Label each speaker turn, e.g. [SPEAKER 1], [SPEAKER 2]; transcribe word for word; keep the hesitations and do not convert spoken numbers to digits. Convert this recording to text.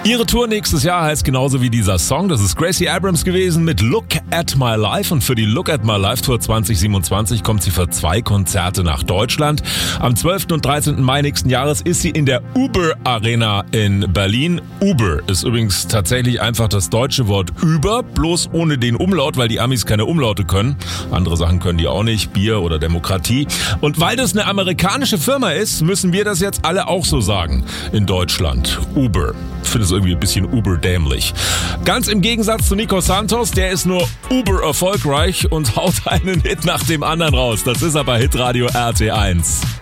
[SPEAKER 1] Ihre Tour nächstes Jahr heißt genauso wie dieser Song. Das ist Gracie Abrams gewesen mit Look at My Life. Und für die Look at My Life Tour zwanzig siebenundzwanzig kommt sie für zwei Konzerte nach Deutschland. Am zwölften und dreizehnten Mai nächsten Jahres ist sie in der Uber Arena in Berlin. Uber ist übrigens tatsächlich einfach das deutsche Wort über, bloß ohne den Umlaut, weil die Amis keine Umlaute können. Andere Sachen können die auch nicht, Bier oder Demokratie. Und weil das eine amerikanische Firma ist, müssen wir das jetzt alle auch so sagen in Deutschland. Uber. Ich finde es irgendwie ein bisschen uber-dämlich. Ganz im Gegensatz zu Nico Santos, der ist nur uber erfolgreich und haut einen Hit nach dem anderen raus. Das ist aber Hitradio R T eins.